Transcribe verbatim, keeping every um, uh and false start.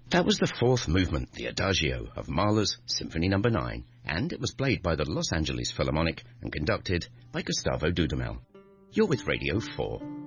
That was the fourth movement, the Adagio, of Mahler's Symphony number nine, and it was played by the Los Angeles Philharmonic and conducted by Gustavo Dudamel. You're with Radio four.